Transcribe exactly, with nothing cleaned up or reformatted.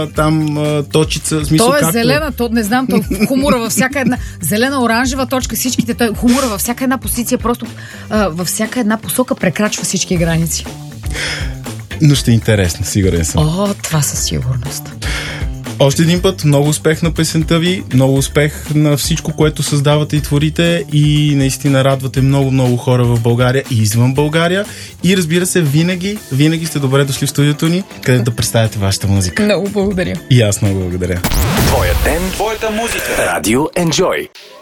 зелена там точица. Смисъл, то е както... зелена, то не знам, то хумора във всяка една зелена, оранжева точка, всичките, той хумора във всяка една позиция, просто а, във всяка една посока прекрачва всички граници. Но ще е интересно, сигурен съм. О, това със сигурност. Още един път, много успех на песента ви, много успех на всичко, което създавате и творите и наистина радвате много-много хора в България и извън България. И разбира се, винаги, винаги сте добре дошли в студиото ни, където да представяте вашата музика. Много благодаря. И аз много благодаря. Твоя ден, твоята музика. Радио Enjoy.